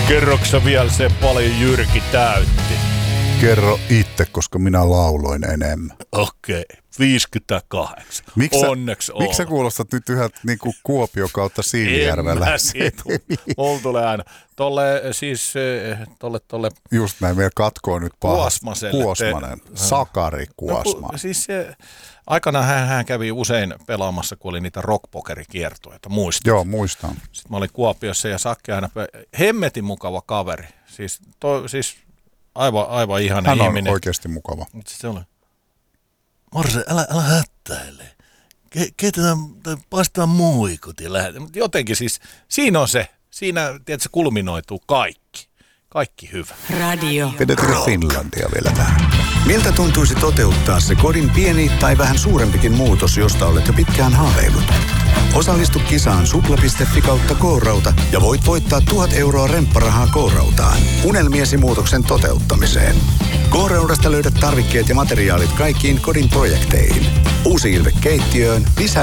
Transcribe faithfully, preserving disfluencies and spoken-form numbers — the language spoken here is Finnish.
Kerroksä vielä se paljon Jyrki täytti? Kerro itse, koska minä lauloin enemmän. Okei, okay. viisikymmentäkahdeksan. Miksä, Onneksi on. Miksi sä kuulostat nyt yhä niin kuin Kuopio kautta Siilijärvellä? Mulla tulee aina. Tolle siis, tolle, tolle. Just näin, meillä katkoo nyt paha. Kuosmaselle. Kuosmanen. Te... Sakari Kuosma. No, siis se, aikanaan hän, hän kävi usein pelaamassa, kun oli niitä rockpokerikiertueita, muistat? Joo, muistan. Sitten mä olin Kuopiossa ja Sakke aina, hemmetin mukava kaveri. Siis, to, siis aivan, aivan ihana hän ihminen. Hän on oikeasti mukava. Mutta sitten se oli, Marse, älä, älä hättäile. Ke, keitetään, paistaa muikut ja lähdetään. Mutta jotenkin siis, siinä on se. Siinä, tiedätkö, kulminoituu kaikki. Kaikki hyvä. Radio. Vedetäänkö Finlandia vielä vähän? Miltä tuntuisi toteuttaa se kodin pieni tai vähän suurempikin muutos, josta olet jo pitkään haaveillut? Osallistu kisaan supla piste fi kautta K-rauta ja voit voittaa tuhat euroa rempparahaa K-rautaan. Unelmiesi muutoksen toteuttamiseen. K-raudasta löydät tarvikkeet ja materiaalit kaikkiin kodin projekteihin. Uusi Ilve keittiöön, lisää